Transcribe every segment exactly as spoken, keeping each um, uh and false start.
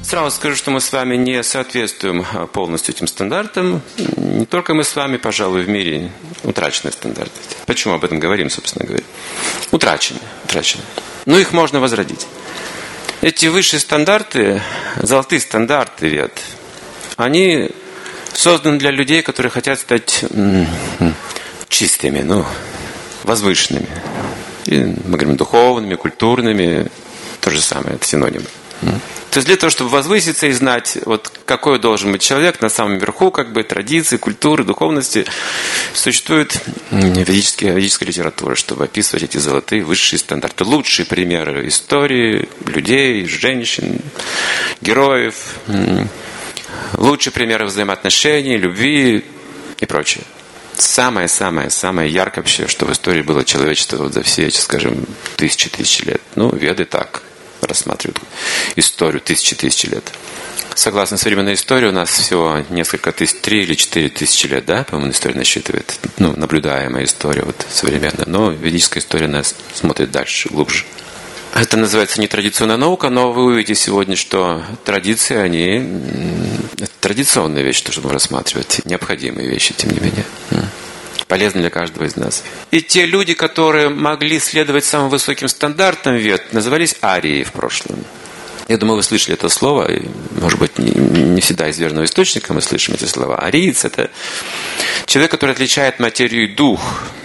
Сразу скажу, что мы с вами не соответствуем полностью этим стандартам. Не только мы с вами, пожалуй, в мире утрачены стандарты. Почему об этом говорим, собственно говоря? Утрачены. утрачены. Но их можно возродить. Эти высшие стандарты, золотые стандарты вед, они созданы для людей, которые хотят стать чистыми, ну, возвышенными. И мы говорим духовными, культурными. То же самое, это синонимы. То есть для того, чтобы возвыситься и знать, вот какой должен быть человек на самом верху, как бы традиции, культуры, духовности, существует ведическая, ведическая литература, чтобы описывать эти золотые высшие стандарты. Лучшие примеры истории, людей, женщин, героев, лучшие примеры взаимоотношений, любви и прочее. Самое-самое-самое яркое вообще, что в истории было человечество вот за все эти, скажем, тысячи-тысячи лет. Ну, веды так рассматривают историю тысячи-тысячи лет. Согласно современной истории, у нас всего несколько тысяч, три или четыре тысячи лет, да, по-моему, история насчитывает, ну, наблюдаемая история вот современная, но ведическая история нас смотрит дальше, глубже. Это называется нетрадиционная наука, но вы увидите сегодня, что традиции, они это традиционные вещи, то, что мы рассматривать, необходимые вещи, тем не менее. Полезны для каждого из нас. И те люди, которые могли следовать самым высоким стандартам вед, назывались арии в прошлом. Я думаю, вы слышали это слово, и, может быть, не, не всегда из верного источника мы слышим эти слова. Ариец – это человек, который отличает материю и дух.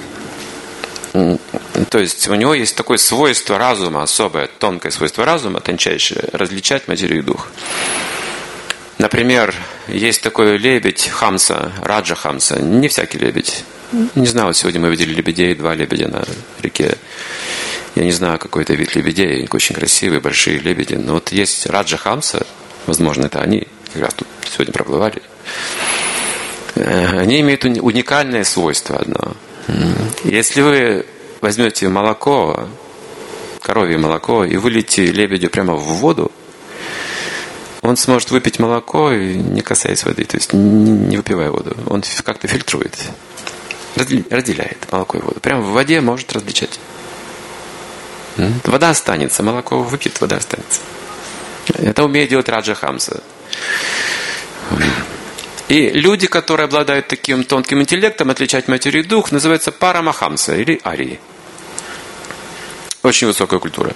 То есть у него есть такое свойство разума, особое, тонкое свойство разума, тончайшее, различать материю и дух. Например, есть такой лебедь Хамса, Раджа Хамса, не всякий лебедь. Не знаю, вот сегодня мы видели лебедей, два лебедя на реке. Я не знаю, какой это вид лебедей, очень красивые, большие лебеди. Но вот есть Раджа Хамса, возможно, это они, как раз тут сегодня проплывали. Они имеют уникальное свойство одно. Если вы возьмете молоко, коровье молоко, и выльете лебедю прямо в воду, он сможет выпить молоко, не касаясь воды, то есть не выпивая воду. Он как-то фильтрует, разделяет молоко и воду. Прямо в воде может различать. Вода останется, молоко выпьет, вода останется. Это умеет делать Раджа Хамса. И люди, которые обладают таким тонким интеллектом, отличать материю и дух, называются парамахамса или арии. Очень высокая культура.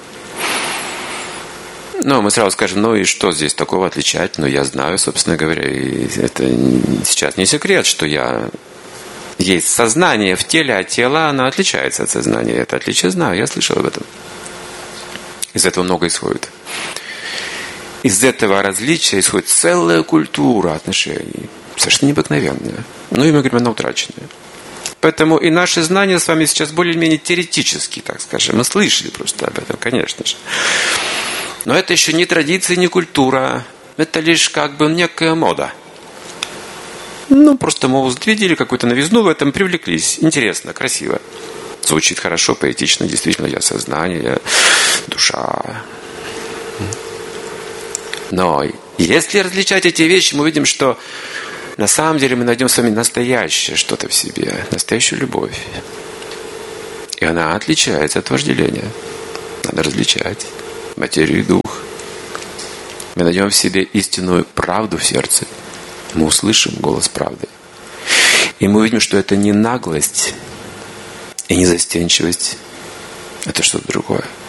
Ну, мы сразу скажем, ну и что здесь такого отличать? Ну, я знаю, собственно говоря, и это сейчас не секрет, что я... Есть сознание в теле, а тело, оно отличается от сознания. Это отличие знаю, я слышал об этом. Из этого много исходит. Из этого различия исходит целая культура отношений. Совершенно необыкновенная. Ну и мы говорим, она утраченная. Поэтому и наши знания с вами сейчас более-менее теоретические, так скажем. Мы слышали просто об этом, конечно же. Но это еще не традиция, не культура. Это лишь как бы некая мода. Ну, просто мы увидели какую-то новизну в этом, привлеклись. Интересно, красиво. Звучит хорошо, поэтично. Действительно, я сознание, я душа. Но если различать эти вещи, мы видим, что на самом деле мы найдем с вами настоящее что-то в себе. Настоящую любовь. И она отличается от вожделения. Надо различать материю и дух. Мы найдем в себе истинную правду в сердце. Мы услышим голос правды. И мы увидим, что это не наглость и не застенчивость. Это что-то другое.